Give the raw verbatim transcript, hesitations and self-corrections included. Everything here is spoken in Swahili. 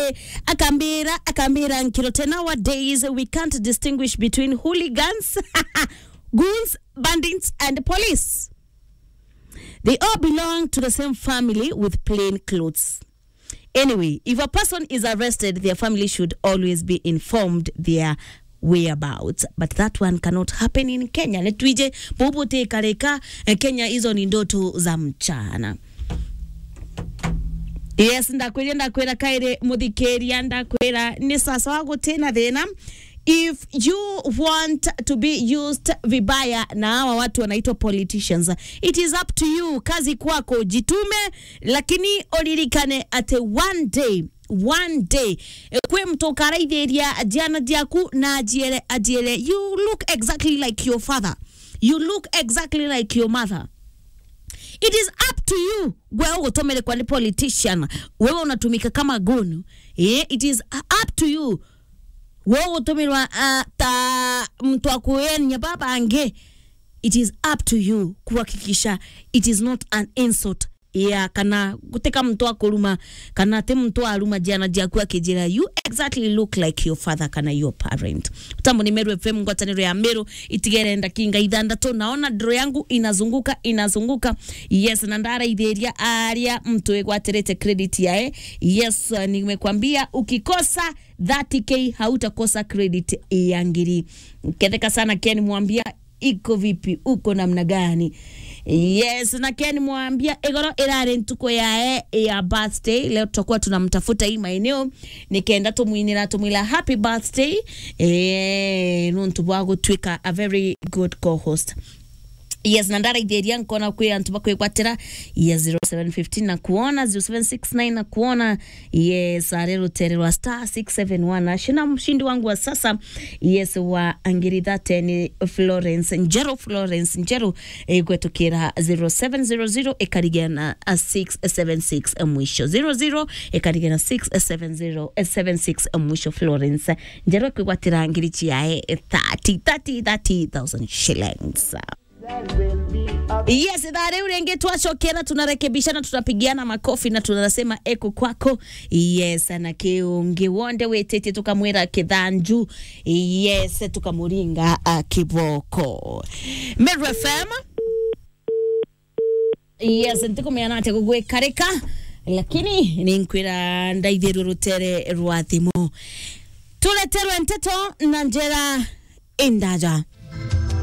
Ande akambira akambira nkirote. Nowadays we can't distinguish between hooligans, goons, bandits and police. They all belong to the same family with plain clothes. Anyway, if a person is arrested, their family should always be informed their whereabouts. But that one cannot happen in Kenya. Netwije popote kareka Kenya hizo ni ndoto za mchana. Yes, ndakwira ndakwira kaire muthikeria ndakwira ni sasa wago tena thena. If you want to be used vibaya na hawa watu wanaitwa politicians, it is up to you. Kazi kwako jitume, lakini olirikane at one day one day kwe mtoka raideria jana diaku na ajiele ajiele you look exactly like your father, you look exactly like your mother. It is up to you. Wewe utomele kwa ni politician, wewe unatumika kama gono. Yeah, it is up to you. Wewe utomelwa uh, ta mtu akuenya baba ange. It is up to you kuhakikisha it is not an insult. Yeah, kana guteka mtu akoruma kana te mtu aruma jana jaku akijira, you exactly look like your father kana your parent. Utambo ni Meru F M ngwataniro ya Meru itigerenda kinga ithandato. Naona draw yangu inazunguka inazunguka. Yes, na ndara ideria aria mtu egwaterete credit yae. Yes, nimekwambia ukikosa thirty K hautakosa credit ya ngiri. Kedeka sana Ken mwambia iko vipi, uko namna gani? Yes, na Ken mwambia egoro irare ntuko ya e ya birthday. Leo tutakuwa tunamtafuta hii maeneo nikaenda tumuinira tumwila happy birthday. Eh, nuntu bwago twika a very good co-host. Yes, nandara ideria nkona kwe antuba kwe kwatera. Yes, zero seven one five na kuona, zero seven six nine na kuona. Yes, arero terero star six seven one. Shina mshindi wangu wa sasa. Yes, wa Angiridhate ni Florence Njero. Florence Njero e kwetu kira zero seven zero zero ekarigana six seven six mwisho zero zero ekarigana six seven zero seven six mwisho. Florence Njero kwe kwatera Angirichi yae thirty thousand shillings. Yes, dare urenge tuachokera tunarekebishana tunapigiana makofi na tunasema eko kwako. Yes, na keonge wonde wetete tukamwera kidhanju. Yes, tukamuringa uh, kiboko. Meru F M. Yes, ntiko meanate kugwe kareka, lakini ninkwira ndaithiru rutere rwathimo. Tuleterwe nteto na njera indaja.